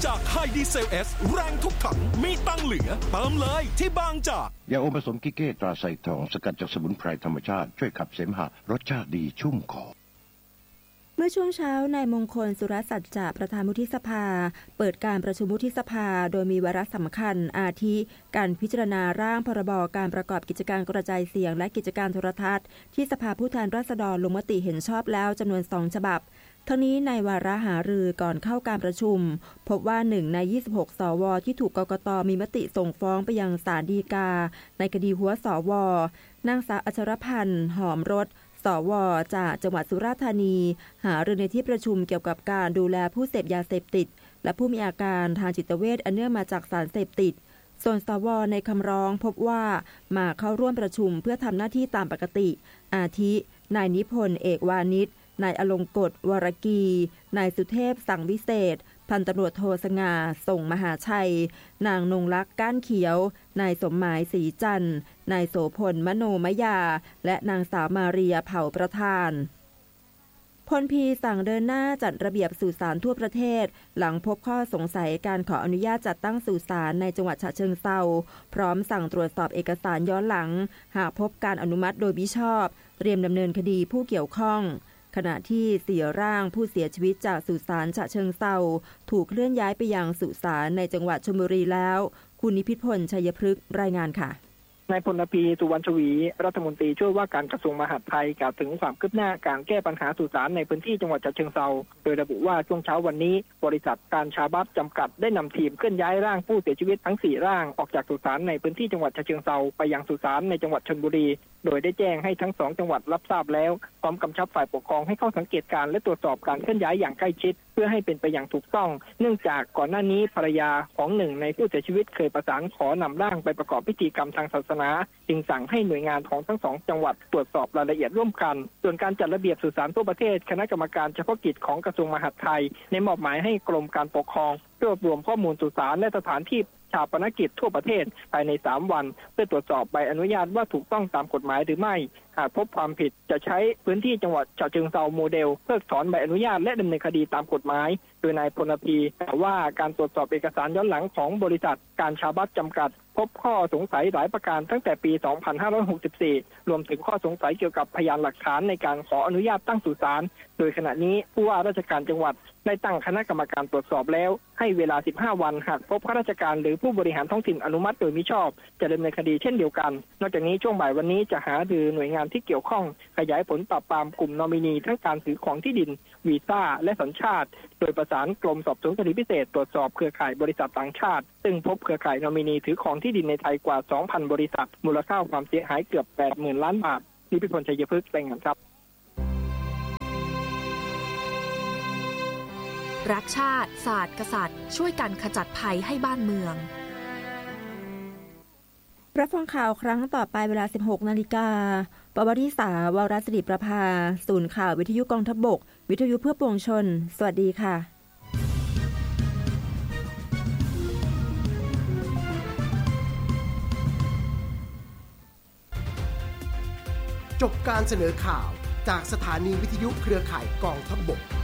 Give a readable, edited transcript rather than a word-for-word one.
จากไฮดีเซลเอสแรงทุกถังมีตังเหลือเติมเลยที่บางจากยาอมผสมกิเก้ตราไซทองสกัดจากสมุนไพรธรรมชาติช่วยขับเสมหะรสชาติดีชุ่มคอเมื่อช่วงเช้านายมงคลสุรสัจจะประธานวุฒิสภาเปิดการประชุมวุฒิสภาโดยมีวาระสำคัญอาทิการพิจารณาร่างพรบการประกอบกิจการกระจายเสียงและกิจการโทรทัศน์ที่สภาผู้แทนราษฎรลงมติเห็นชอบแล้วจำนวน2ฉบับทั้งนี้ในวาระหารือก่อนเข้าการประชุมพบว่า1ใน26สวที่ถูกกกต.มีมติส่งฟ้องไปยังศาลฎีกาในคดีหัวสวนางสาวอัชรพันธ์หอมรสสว.จากจังหวัดสุราษฎร์ธานีหารือในที่ประชุมเกี่ยวกับการดูแลผู้เสพยาเสพติดและผู้มีอาการทางจิตเวชอันเนื่องมาจากสารเสพติดส่วนสว.ในคำร้องพบว่ามาเข้าร่วมประชุมเพื่อทำหน้าที่ตามปกติอาทินายนิพนธ์เอกวานิชนายอลงกฎวรกีนายสุเทพสังวิเศษพันตำรวจโทสง่าส่งมหาชัยนางนงลักษณ์ก้านเขียวนายสมหมายศรีจันทร์นายโสพลมโนมยาและนางสาวมาเรียเผ่าประธานพลพีสั่งเดินหน้าจัดระเบียบสุสานทั่วประเทศหลังพบข้อสงสัยการขออนุญาตจัดตั้งสุสานในจังหวัดฉะเชิงเทราพร้อมสั่งตรวจสอบเอกสารย้อนหลังหากพบการอนุมัติโดยมิชอบเตรียมดำเนินคดีผู้เกี่ยวข้องขณะที่4ร่างผู้เสียชีวิตจากสุสานฉะเชิงเทราถูกเคลื่อนย้ายไปยังสุสานในจังหวัดชลบุรีแล้วคุณนิพิษพลชัยพฤกษ์รายงานค่ะนายพลพีสุวรรณชวีรัฐมนตรีช่วยว่าการกระทรวงมหาดไทยกล่าวถึงความคืบหน้าการแก้ปัญหาสุสานในพื้นที่จังหวัดฉะเชิงเทราโดยระบุว่าช่วงเช้าวันนี้บริษัทการชาบัฟจำกัดได้นำทีมเคลื่อนย้ายร่างผู้เสียชีวิตทั้ง4ร่างออกจากสุสานในพื้นที่จังหวัดฉะเชิงเทราไปยังสุสานในจังหวัดชลบุรีโดยได้แจ้งให้ทั้ง2จังหวัดรับทราบแล้วพร้อมกำชับฝ่ายปกครองให้เข้าสังเกตการและตรวจสอบการเคลื่อนย้ายอย่างใกล้ชิดเพื่อให้เป็นไปอย่างถูกต้องเนื่องจากก่อนหน้านี้ภรรยาของหนึ่งในผู้เสียชีวิตเคยประสานขอนำร่างไปประกอบพิธีกรรมทางศาสนาจึงสั่งให้หน่วยงานของทั้ง2จังหวัดตรวจสอบรายละเอียดร่วมกันส่วนการจัดระเบียบสุสานทั่วประเทศคณะกรรมการเฉพาะกิจของกระทรวงมหาดไทยได้มอบหมายให้กรมการปกครองรวบรวมข้อมูลสุสานและสถานที่ชาปนกิจทั่วประเทศภายใน3วันเพื่อตรวจสอบใบอนุญาตว่าถูกต้องตามกฎหมายหรือไม่หากพบความผิดจะใช้พื้นที่จังหวัดฉะเชิงเทราโมเดลเพิกถอนใบอนุญาตและดำเนินคดีตามกฎหมายโดยนายพลพีกล่าวว่าการตรวจสอบเอกสารย้อนหลังของบริษัทการชาบัฟจำกัดพบข้อสงสัยหลายประการตั้งแต่ปี 2564 รวมถึงข้อสงสัยเกี่ยวกับพยานหลักฐานในการขออนุญาตตั้งสุสานโดยขณะนี้ผู้ว่าราชการจังหวัดได้ตั้งคณะกรรมการตรวจสอบแล้วให้เวลา15วันหากพบข้าราชการหรือผู้บริหารท้องถิ่นอนุมัติโดยมิชอบจะดำเนินคดีเช่นเดียวกันนอกจากนี้ช่วงบ่ายวันนี้จะหารือหน่วยงานที่เกี่ยวข้องขยายผลปราบปรามกลุ่มนอมินีทั้งการถือของที่ดินวีซ่าและสัญชาติโดยประสานกรมสอบสวนคดีพิเศษตรวจสอบเครือข่ายบริษัทต่างชาติซึ่งพบเครือข่ายนอมินีถือของที่ดินในไทยกว่า 2,000 บริษัทมูลค่าความเสียหายเกือบ 80,000 ล้านบาทนิพิพลชัยพฤกษ์รายงานครับรักชาติศาสตร์กษัตริย์ช่วยกันขจัดภัยให้บ้านเมืองรับฟังข่าวครั้งต่อไปเวลา 16 นาฬิกาปวริษาวรศิริประภาศูนย์ข่าววิทยุกองทัพบกวิทยุเพื่อปวงชนสวัสดีค่ะจบการเสนอข่าวจากสถานีวิทยุเครือข่ายกองทัพบก